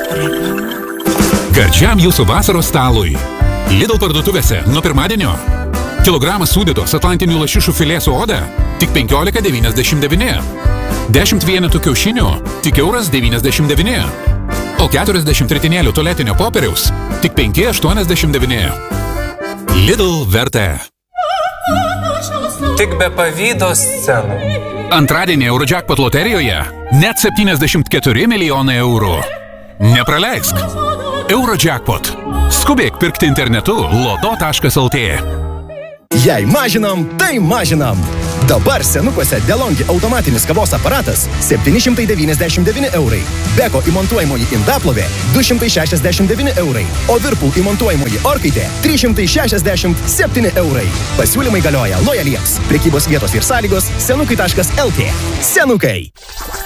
Gardžiam jūsų vasaros stalui. Lidl parduotuvėse nuo pirmadienio. Kilogramas sūdytos atlantinių lašišų filė su oda tik 15,99. 10 vienetų kiaušinių tik €1,99. O 40 ritinėlių tualetinio popieriaus tik 5,89. Lidl vertė. Tik be pavydo scenų. Antradienį Eurojackpot loterijoje net 74 milijonai eurų. Nepraleisk. Eurojackpot. Skubėk pirkti internetu loto.lt. Jei mažinam, tai mažinam. Dabar senukuose DeLonghi automatinis kavos aparatas 799 eurai. Beko įmontuojamoji indaplovė 269 eurai. O Whirlpool įmontuojamoji orkaitė 367 eurai. Pasiūlymai galioja lojaliems. Prekybos vietos ir sąlygos senukai.lt. Senukai.